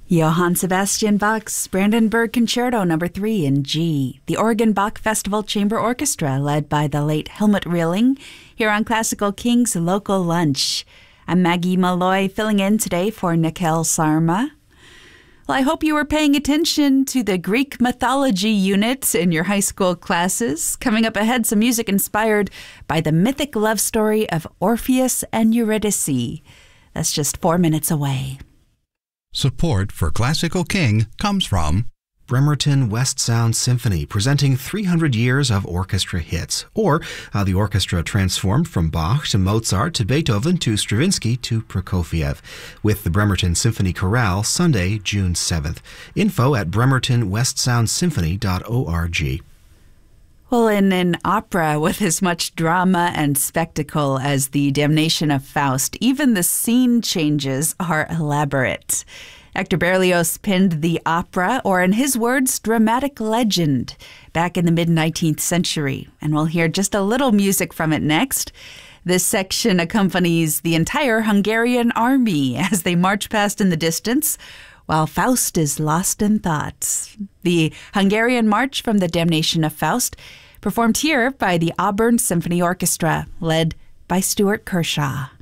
Johann Sebastian Bach's Brandenburg Concerto No. 3 in G, the Oregon Bach Festival Chamber Orchestra led by the late Helmut Rehling, here on Classical King's Local Lunch. I'm Maggie Malloy, filling in today for Nikhil Sarma. Well, I hope you were paying attention to the Greek mythology unit in your high school classes. Coming up ahead, some music inspired by the mythic love story of Orpheus and Eurydice. That's just 4 minutes away. Support for Classical King comes from Bremerton West Sound Symphony, presenting 300 years of orchestra hits, or how the orchestra transformed from Bach to Mozart to Beethoven to Stravinsky to Prokofiev, with the Bremerton Symphony Chorale, Sunday, June 7th. Info at bremertonwestsoundsymphony.org. Well, in an opera with as much drama and spectacle as The Damnation of Faust, even the scene changes are elaborate. Hector Berlioz penned the opera, or in his words, dramatic legend, back in the mid-19th century, and we'll hear just a little music from it next. This section accompanies the entire Hungarian army as they march past in the distance, while Faust is lost in thought. The Hungarian March from The Damnation of Faust, performed here by the Auburn Symphony Orchestra, led by Stuart Kershaw.